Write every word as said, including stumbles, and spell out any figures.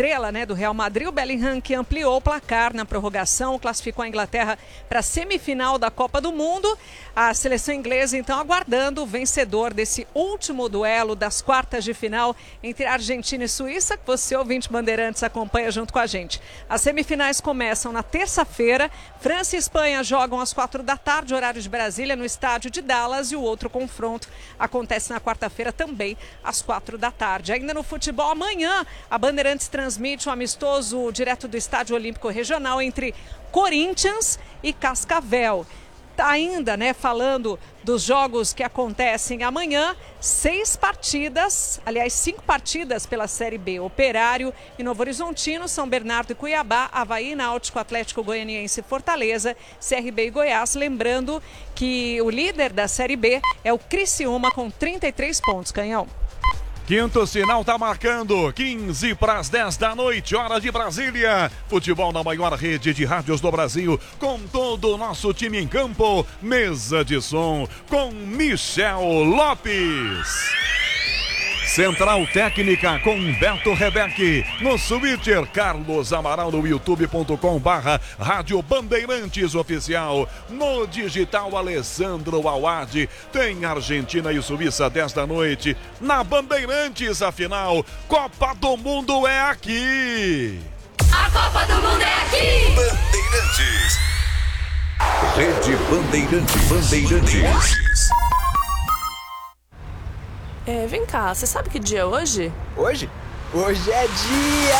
estrela, né, do Real Madrid, o Bellingham, que ampliou o placar na prorrogação, classificou a Inglaterra para a semifinal da Copa do Mundo. A seleção inglesa, então, aguardando o vencedor desse último duelo das quartas de final entre Argentina e Suíça, que você, ouvinte Bandeirantes, acompanha junto com a gente. As semifinais começam na terça-feira. França e Espanha jogam às quatro da tarde, horário de Brasília, no estádio de Dallas, e o outro confronto acontece na quarta-feira também, às quatro da tarde. Ainda no futebol, amanhã, a Bandeirantes transmite um amistoso direto do Estádio Olímpico Regional entre Corinthians e Cascavel. Ainda, né, falando dos jogos que acontecem amanhã, seis partidas, aliás, cinco partidas pela Série B. Operário e Novo Horizontino, São Bernardo e Cuiabá, Avaí, Náutico, Atlético Goianiense e Fortaleza, C R B e Goiás. Lembrando que o líder da Série B é o Criciúma com trinta e três pontos, Canhão. Quinto sinal tá marcando, quinze para as dez da noite, hora de Brasília. Futebol na maior rede de rádios do Brasil, com todo o nosso time em campo. Mesa de som com Michel Lopes. Central Técnica com Beto Rebeque. No Twitter, Carlos Amaral, no youtube ponto com barra Rádio Bandeirantes Oficial. No digital, Alessandro Awad. Tem Argentina e Suíça, dez da noite. Na Bandeirantes, a final. Copa do Mundo é aqui. A Copa do Mundo é aqui. Bandeirantes. Rede Bandeirantes. Bandeirantes. É, vem cá, você sabe que dia é hoje? Hoje? Hoje é dia